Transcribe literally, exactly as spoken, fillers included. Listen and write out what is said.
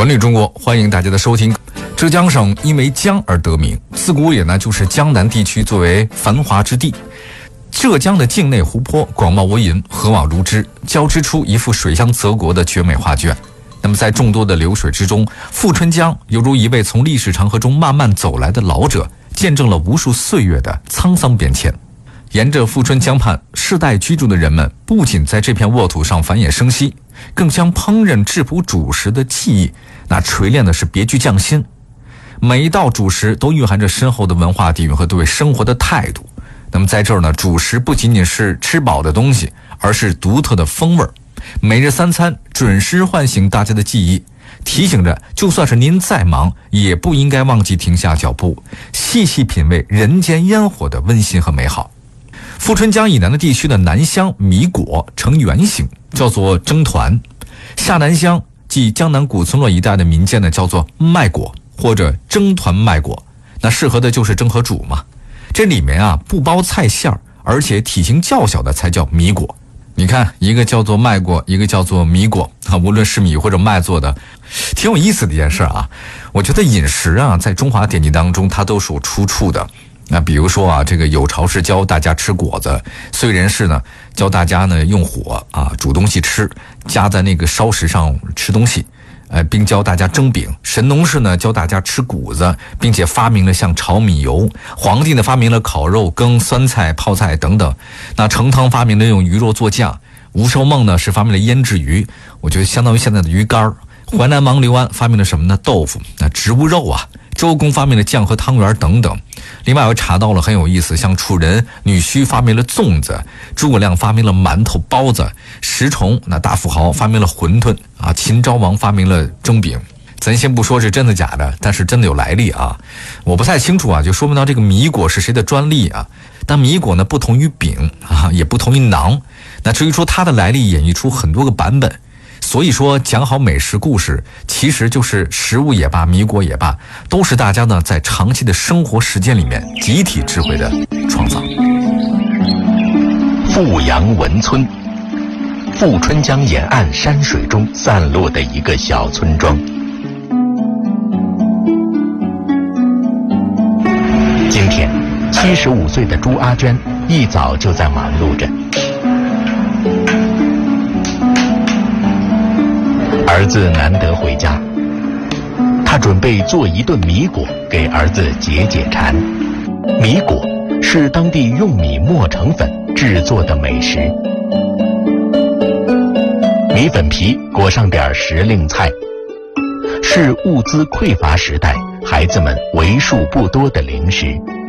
文旅中国，欢迎大家的收听。浙江省因为江而得名，自古也呢就是江南地区作为繁华之地。浙江的境内湖泊广袤无垠，河网如织，交织出一幅水乡泽国的绝美画卷。那么在众多的流水之中，富春江犹如一位从历史长河中慢慢走来的老者，见证了无数岁月的沧桑变迁。沿着富春江畔，世代居住的人们不仅在这片沃土上繁衍生息，更将烹饪质朴主食的技艺那锤炼的是别具匠心。每一道主食都蕴含着深厚的文化底蕴和对生活的态度。那么在这儿呢，主食不仅仅是吃饱的东西，而是独特的风味。每日三餐准时唤醒大家的记忆，提醒着就算是您再忙，也不应该忘记停下脚步，细细品味人间烟火的温馨和美好。富春江以南的地区的南乡米果呈圆形，叫做蒸团；下南乡即江南古村落一带的民间呢，叫做麦果或者蒸团麦果。那适合的就是蒸和煮嘛。这里面啊不包菜馅儿，而且体型较小的才叫米果。你看，一个叫做麦果，一个叫做米果啊，无论是米或者麦做的，挺有意思的一件事啊。我觉得饮食啊，在中华典籍当中它都是有出处的。那比如说啊，这个有巢氏教大家吃果子，燧人氏呢教大家呢用火啊煮东西吃，夹在那个烧石上吃东西，呃，并教大家蒸饼。神农氏呢教大家吃谷子，并且发明了像炒米油。黄帝呢发明了烤肉、羹、酸菜、泡菜等等。那成汤发明了用鱼肉做酱，吴寿梦呢是发明了腌制鱼，我觉得相当于现在的鱼干。淮南王刘安发明了什么呢？豆腐，那植物肉啊。周公发明了酱和汤圆等等。另外我查到了很有意思，像楚人女婿发明了粽子，诸葛亮发明了馒头包子，石崇那大富豪发明了馄饨啊，秦昭王发明了蒸饼。咱先不说是真的假的，但是真的有来历啊。我不太清楚啊，就说不到这个米果是谁的专利啊。但米果呢不同于饼啊，也不同于馕。那至于说它的来历，演绎出很多个版本。所以说讲好美食故事，其实就是食物也罢，米果也罢，都是大家呢在长期的生活实践里面集体智慧的创造。 富阳文村，富春江沿岸山水中散落的一个小村庄。今天七十五岁的朱阿娟一早就在忙碌着。儿子难得回家，他准备做一顿米果给儿子解解馋。米果是当地用米磨成粉制作的美食，米粉皮裹上点时令菜，是物资匮乏时代孩子们为数不多的零食。